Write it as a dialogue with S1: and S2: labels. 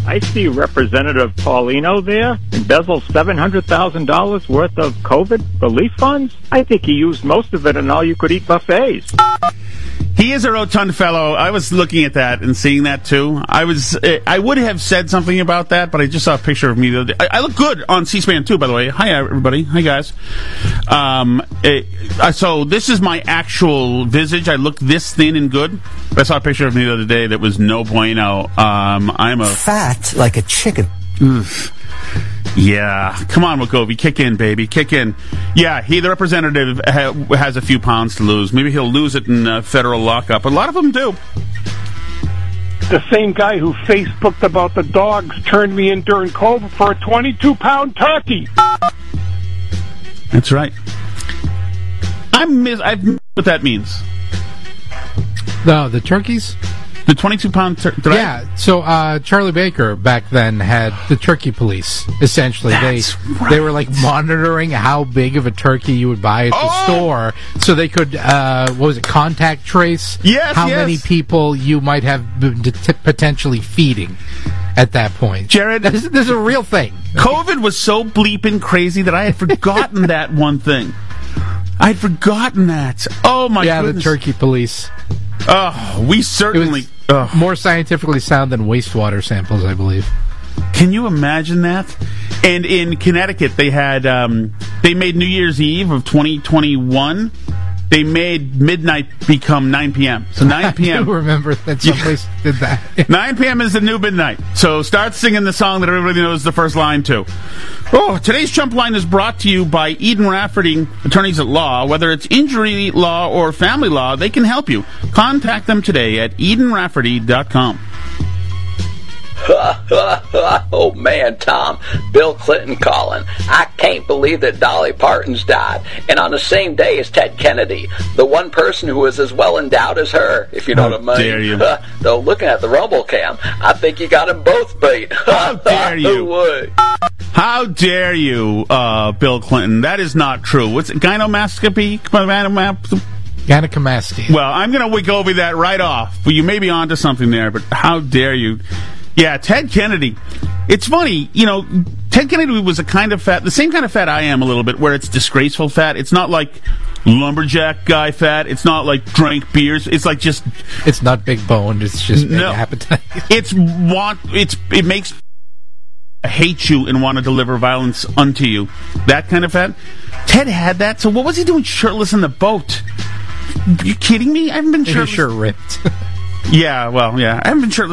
S1: I see Representative Paulino there embezzle $700,000 worth of COVID relief funds. I think he used most of it in all-you-could-eat buffets.
S2: He is a rotund fellow. I was looking at that and seeing that too. I would have said something about that, but I just saw a picture of me the other day. I look good on C-SPAN too, by the way. Hi, everybody. Hi, guys. So this is my actual visage. I look this thin and good. I saw a picture of me the other day that was no bueno. I'm a
S3: fat like a chicken.
S2: Oof. Yeah, come on, Wachovy, kick in, baby, kick in. Yeah, the representative has a few pounds to lose. Maybe he'll lose it in federal lockup. A lot of them do.
S4: The same guy who Facebooked about the dogs turned me in during COVID for a 22-pound turkey.
S2: That's right. I've missed what that means.
S5: No, the turkeys?
S2: The 22-pound turkey?
S5: Yeah, so Charlie Baker back then had the turkey police, essentially. They were like monitoring how big of a turkey you would buy at the store, so they could, contact trace how many people you might have been potentially feeding at that point.
S2: Jared,
S5: this is a real thing.
S2: COVID was so bleeping crazy that I had forgotten that one thing. I'd forgotten that. Oh, my goodness.
S5: Yeah, the turkey police.
S2: Oh, we certainly...
S5: more scientifically sound than wastewater samples, I believe.
S2: Can you imagine that? And in Connecticut, they had they made New Year's Eve of 2021. They made midnight become 9 p.m. So 9 p.m.
S5: I do remember that someplace did that.
S2: 9 p.m. is the new midnight. So start singing the song that everybody knows the first line to. Oh, today's Chump Line is brought to you by Eden Rafferty, attorneys at law. Whether it's injury law or family law, they can help you. Contact them today at EdenRafferty.com.
S6: Oh, man, Tom. Bill Clinton calling. I can't believe that Dolly Parton's died. And on the same day as Ted Kennedy, the one person who was as well endowed as her, if you know what I mean.
S2: How dare you.
S6: Though looking at the Rumble Cam, I think you got them both beat.
S2: How dare you. How dare you, Bill Clinton? That is not true. What's it? Gynecomastia?
S5: Gynecomastia.
S2: Well, I'm going to wake over that right off. Well, you may be onto something there, but how dare you. Yeah, Ted Kennedy. It's funny, Ted Kennedy was a kind of fat, the same kind of fat I am a little bit, where it's disgraceful fat. It's not like lumberjack guy fat. It's not like drank beers. It's like just...
S5: It's not big boned. It's just big appetite.
S2: It makes hate you and want to deliver violence unto you. That kind of fat. Ted had that, so what was he doing shirtless in the boat? Are you kidding me? I haven't been shirtless.
S5: His shirt ripped.
S2: Yeah, well, yeah. I haven't been shirtless